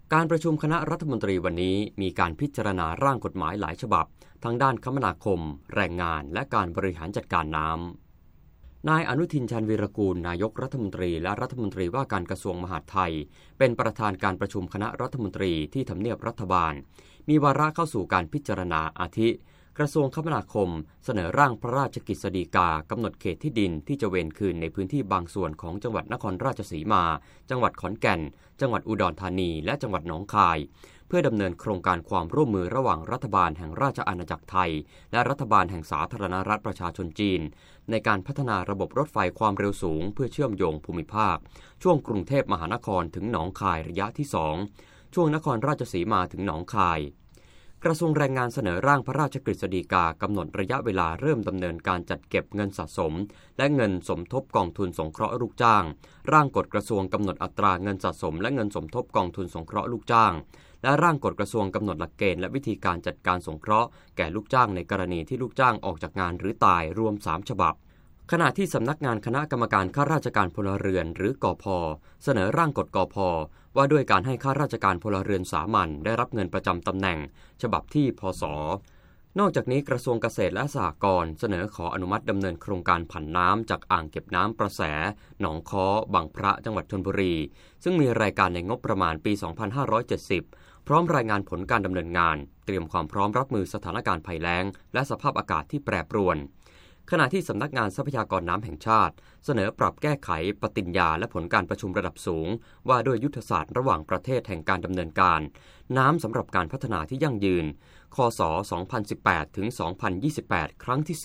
การประชุมคณะรัฐมนตรีวันนี้มีการพิจารณาร่างกฎหมายหลายฉบับทั้งด้านคมนาคมแรงงานและการบริหารจัดการน้ำนายอนุทิน ชาญวีรกูลนายกรัฐมนตรีและรัฐมนตรีว่าการกระทรวงมหาดไทยเป็นประธานการประชุมคณะรัฐมนตรีที่ทำเนียบรัฐบาลมีวาระเข้าสู่การพิจารณาอาทิกระทรวงคมนาคมเสนอร่างพระราชกฤษฎีกากำหนดเขตที่ดินที่จะเวรคืนในพื้นที่บางส่วนของจังหวัดนครราชสีมาจังหวัดขอนแก่นจังหวัดอุดรธานีและจังหวัดหนองคายเพื่อดำเนินโครงการความร่วมมือระหว่างรัฐบาลแห่งราชอาณาจักรไทยและรัฐบาลแห่งสาธารณรัฐประชาชนจีนในการพัฒนาระบบรถไฟความเร็วสูงเพื่อเชื่อมโยงภูมิภาคช่วงกรุงเทพมหานครถึงหนองคายระยะที่2ช่วงนครราชสีมาถึงหนองคายกระทรวงแรงงานเสนอร่างพระราชกฤษฎีกากำหนดระยะเวลาเริ่มดำเนินการจัดเก็บเงินสะสมและเงินสมทบกองทุนสงเคราะห์ลูกจ้างร่างกฎกระทรวงกำหนดอัตราเงินสะสมและเงินสมทบกองทุนสงเคราะห์ลูกจ้างและร่างกฎกระทรวงกำหนดหลักเกณฑ์และวิธีการจัดการสงเคราะห์แก่ลูกจ้างในกรณีที่ลูกจ้างออกจากงานหรือตายรวม3ฉบับขณะที่สำนักงานคณะกรรมการข้าราชการพลเรือนหรือกพ.เสนอร่างกฎกพ.ว่าด้วยการให้ข้าราชการพลเรือนสามัญได้รับเงินประจำตำแหน่งฉบับที่พศ.นอกจากนี้กระทรวงเกษตรและสหกรณ์เสนอขออนุมัติดำเนินโครงการผันน้ำจากอ่างเก็บน้ำประแสหนองค้อบางพระจังหวัดชลบุรีซึ่งมีรายการในงบประมาณปี 2570 พร้อมรายงานผลการดำเนินงานเตรียมความพร้อมรับมือสถานการณ์ภัยแล้งและสภาพอากาศที่แปรปรวนขณะที่สำนักงานทรัพยากรน้ำแห่งชาติเสนอปรับแก้ไขปฏิญญาและผลการประชุมระดับสูงว่าด้วยยุทธศาสตร์ระหว่างประเทศแห่งการดำเนินการน้ำสำหรับการพัฒนาที่ยั่งยืนคศ. 2018 ถึง 2028 ครั้งที่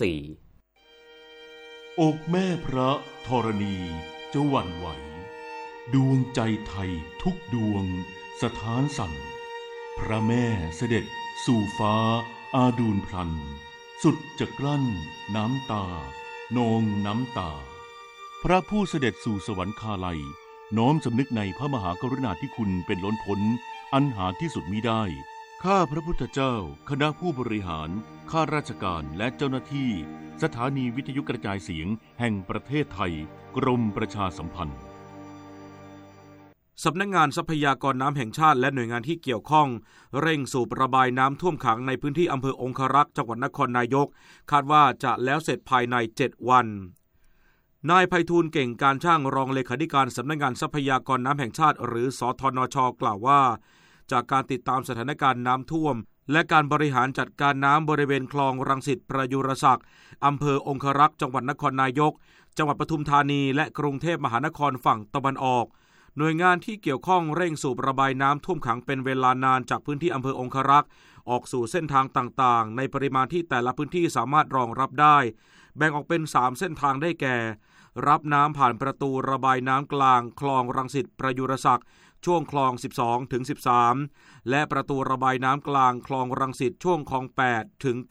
4 อกแม่พระธรณีจะหวั่นไหวดวงใจไทยทุกดวงสถานสั่นพระแม่เสด็จสู่ฟ้าอาดูลพลันสุดจะกลั้นน้ำตานองน้ำตาพระผู้เสด็จสู่สวรรคาลัยน้อมสำนึกในพระมหากรุณาธิคุณเป็นล้นพ้นอันหาที่สุดมิได้ข้าพระพุทธเจ้าคณะผู้บริหารข้าราชการและเจ้าหน้าที่สถานีวิทยุกระจายเสียงแห่งประเทศไทยกรมประชาสัมพันธ์สำนักงานทรัพยากรน้ำแห่งชาติและหน่วยงานที่เกี่ยวข้องเร่งสูบระบายน้ำท่วมขังในพื้นที่อำเภอองครักษ์จังหวัดนครนายกคาดว่าจะแล้วเสร็จภายใน7วันนายไพฑูรย์เก่งการช่างรองเลขาธิการสำนักงานทรัพยากรน้ำแห่งชาติหรือสธนช.กล่าวว่าจากการติดตามสถานการณ์น้ำท่วมและการบริหารจัดการน้ำบริเวณคลองรังสิตประยุรศักดิ์อำเภอองครักษ์จังหวัดนครนายกจังหวัดปทุมธานีและกรุงเทพมหานครฝั่งตะวันออกหน่วยงานที่เกี่ยวข้องเร่งสูบระบายน้ำท่วมขังเป็นเวลานานจากพื้นที่อำเภอองครักษ์ออกสู่เส้นทางต่างๆในปริมาณที่แต่ละพื้นที่สามารถรองรับได้แบ่งออกเป็น3เส้นทางได้แก่รับน้ำผ่านประตูระบายน้ำกลางคลองรังสิตประยุรศักดิ์ช่วงคลอง12ถึง13และประตูระบายน้ำกลางคลองรังสิตช่วงคลอง8ถึง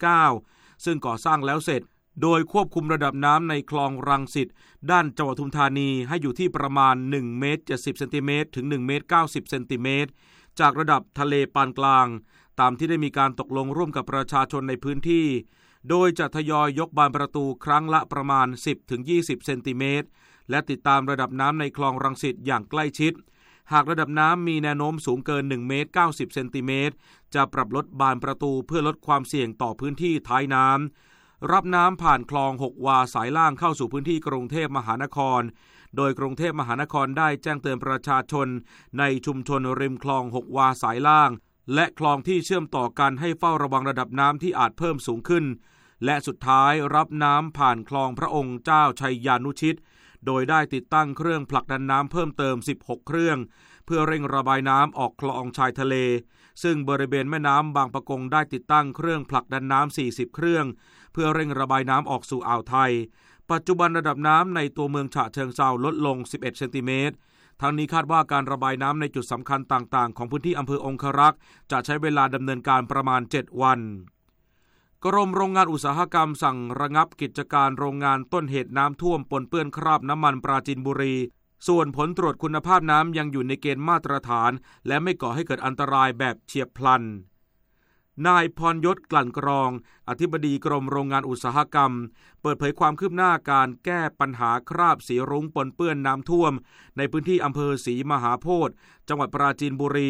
9ซึ่งก่อสร้างแล้วเสร็จโดยควบคุมระดับน้ำในคลองรังสิตด้านจังหวัดปทุมธานีให้อยู่ที่ประมาณ1เมตร70เซนติเมตรถึง1เมตร90เซนติเมตรจากระดับทะเลปานกลางตามที่ได้มีการตกลงร่วมกับประชาชนในพื้นที่โดยจะทยอยยกบานประตูครั้งละประมาณ10ถึง20เซนติเมตรและติดตามระดับน้ำในคลองรังสิตอย่างใกล้ชิดหากระดับน้ำมีแนวโน้มสูงเกิน1เมตร90เซนติเมตรจะปรับลดบานประตูเพื่อลดความเสี่ยงต่อพื้นที่ท้ายน้ำรับน้ำผ่านคลอง6วาสายล่างเข้าสู่พื้นที่กรุงเทพมหานครโดยกรุงเทพมหานครได้แจ้งเตือนประชาชนในชุมชนริมคลอง6วาสายล่างและคลองที่เชื่อมต่อกันให้เฝ้าระวังระดับน้ำที่อาจเพิ่มสูงขึ้นและสุดท้ายรับน้ำผ่านคลองพระองค์เจ้าชัยยานุชิตโดยได้ติดตั้งเครื่องผลักดันน้ำเพิ่มเติม16เครื่องเพื่อเร่งระบายน้ำออกคลองชายทะเลซึ่งบริเวณแม่น้ำบางปะกงได้ติดตั้งเครื่องผลักดันน้ำ40เครื่องเพื่อเร่งระบายน้ำออกสู่อ่าวไทยปัจจุบันระดับน้ำในตัวเมืองฉะเชิงเทราลดลง11เซนติเมตรทั้งนี้คาดว่าการระบายน้ำในจุดสำคัญต่างๆของพื้นที่อำเภอองครักษ์จะใช้เวลาดำเนินการประมาณ7วันกรมโรงงานอุตสาหกรรมสั่งระงับกิจการโรงงานต้นเหตุน้ำท่วมปนเปื้อนคราบน้ำมันปราจีนบุรีส่วนผลตรวจคุณภาพน้ำยังอยู่ในเกณฑ์มาตรฐานและไม่ก่อให้เกิดอันตรายแบบเฉียบพลันนายพรยศกลั่นกรองอธิบดีกรมโรงงานอุตสาหกรรมเปิดเผยความคืบหน้าการแก้ปัญหาคราบสีรุ้งปนเปื้อนน้ำท่วมในพื้นที่อำเภอศรีมหาโพธิ์จังหวัดปราจีนบุรี